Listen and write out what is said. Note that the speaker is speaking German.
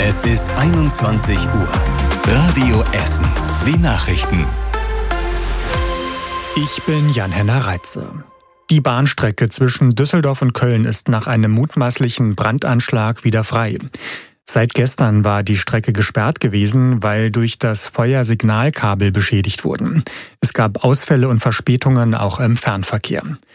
Es ist 21 Uhr. Radio Essen. Die Nachrichten. Ich bin Jan-Henner Reitze. Die Bahnstrecke zwischen Düsseldorf und Köln ist nach einem mutmaßlichen Brandanschlag wieder frei. Seit gestern war die Strecke gesperrt gewesen, weil durch das Feuer Signalkabel beschädigt wurden. Es gab Ausfälle und Verspätungen auch im Fernverkehr.